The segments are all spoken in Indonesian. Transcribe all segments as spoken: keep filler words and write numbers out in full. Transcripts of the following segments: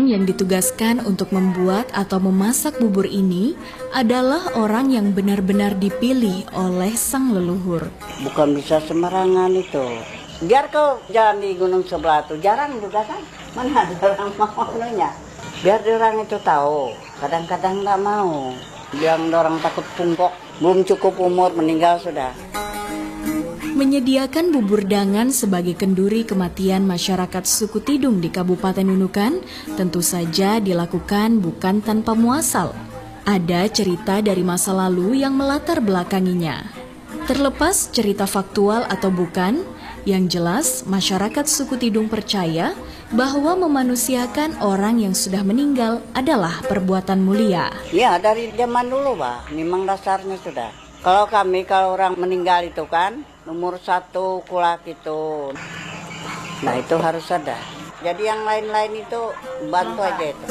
Orang yang ditugaskan untuk membuat atau memasak bubur ini adalah orang yang benar-benar dipilih oleh sang leluhur. Bukan bisa sembarangan itu. Biar kau jalan di gunung sebelah tuh jarang juga kan. Mana ada orang mau nya. Biar orang itu tahu. Kadang-kadang nggak mau. Yang orang takut pungkok. Belum cukup umur meninggal sudah. Menyediakan bubur dangan sebagai kenduri kematian masyarakat suku Tidung di Kabupaten Nunukan tentu saja dilakukan bukan tanpa muasal. Ada cerita dari masa lalu yang melatar belakanginya. Terlepas cerita faktual atau bukan, yang jelas masyarakat suku Tidung percaya bahwa memanusiakan orang yang sudah meninggal adalah perbuatan mulia. Ya, dari zaman dulu, Pak. Memang dasarnya sudah. Kalau kami, kalau orang meninggal itu kan, nomor satu kulak itu. Nah, itu harus ada. Jadi yang lain-lain itu bantu aja itu.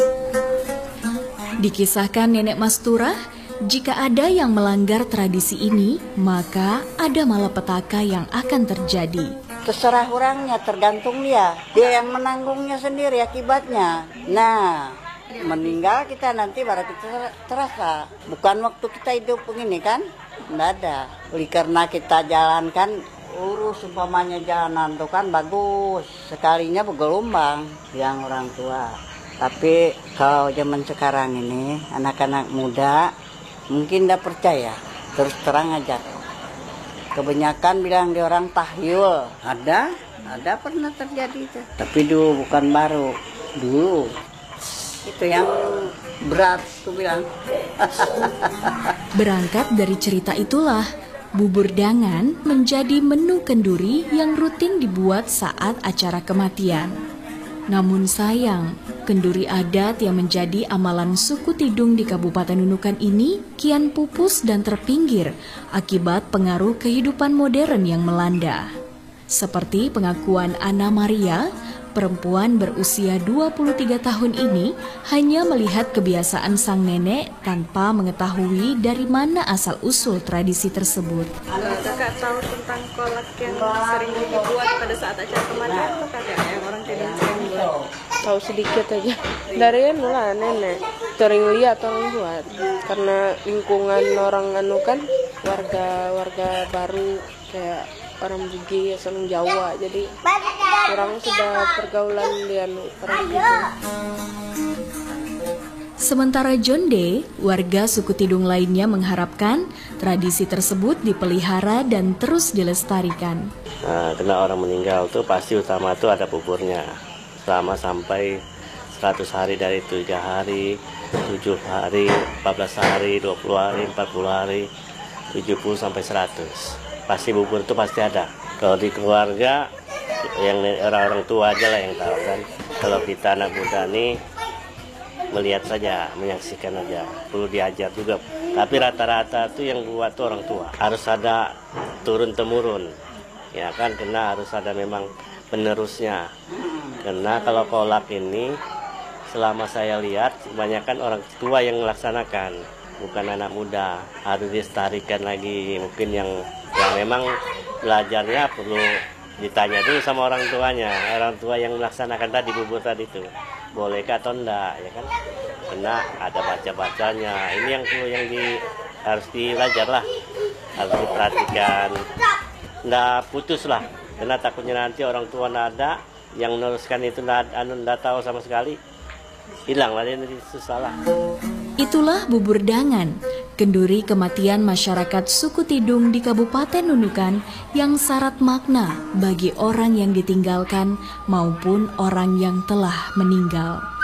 Dikisahkan Nenek Masturah, jika ada yang melanggar tradisi ini, maka ada malapetaka yang akan terjadi. Terserah orangnya, tergantung dia. Dia yang menanggungnya sendiri akibatnya. Nah, meninggal kita nanti baru kita terasa. Bukan waktu kita hidup begini kan? Nggak ada. Oleh karena kita jalankan, urus umpamanya jalanan itu kan bagus. Sekalinya bergelombang yang orang tua. Tapi kalau zaman sekarang ini, anak-anak muda mungkin nggak percaya. Terus terang aja. Kebanyakan bilang di orang tahyul. Ada, ada pernah terjadi itu. Tapi dulu bukan baru. Dulu. Itu yang berat, tuh bilang. Berangkat dari cerita itulah, bubur dangan menjadi menu kenduri yang rutin dibuat saat acara kematian. Namun sayang, kenduri adat yang menjadi amalan suku Tidung di Kabupaten Nunukan ini kian pupus dan terpinggir akibat pengaruh kehidupan modern yang melanda. Seperti pengakuan Ana Maria, perempuan berusia dua puluh tiga tahun ini hanya melihat kebiasaan sang nenek tanpa mengetahui dari mana asal-usul tradisi tersebut. Kakak tahu tentang kolak yang sering dibuat pada saat acara kematian atau kakak yang orang Tidung sering buat? Tahu sedikit aja. Dari anu lah nenek sering lihat orang buat. Karena lingkungan orang anu kan warga-warga baru kayak orang Bugis, orang Jawa, jadi orang sudah pergaulan di anu orang gitu. Sementara Jonde, warga suku Tidung lainnya mengharapkan tradisi tersebut dipelihara dan terus dilestarikan. Nah, karena orang meninggal tuh pasti utama tuh ada buburnya. Selama sampai seratus hari dari tujuh hari, tujuh hari, empat belas hari, dua puluh hari, empat puluh hari, tujuh puluh sampai seratus. Pasti bubur itu pasti ada. Kalau di keluarga, yang orang-orang tua aja lah yang tahu kan. Kalau kita anak muda nih, melihat saja, menyaksikan aja. Perlu diajar juga. Tapi rata-rata tuh yang buat tuh orang tua. Harus ada turun-temurun. Ya kan, karena harus ada memang penerusnya. Karena kalau kolak ini, selama saya lihat, kebanyakan orang tua yang melaksanakan. Bukan anak muda. Harus dilestarikan lagi. Mungkin yang yang memang belajarnya perlu ditanya dulu sama orang tuanya, orang tua yang melaksanakan tadi bubur tadi itu bolehkah atau enggak, ya kan? Karena ada baca-bacanya. Ini yang perlu yang di harus dilajar lah, harus diperhatikan, enggak putus lah. Karena takutnya nanti orang tua enggak ada, yang meneruskan itu enggak, anu enggak tahu sama sekali, hilang lah, ini susah lah. Itulah bubur dangan, kenduri kematian masyarakat suku Tidung di Kabupaten Nunukan yang syarat makna bagi orang yang ditinggalkan maupun orang yang telah meninggal.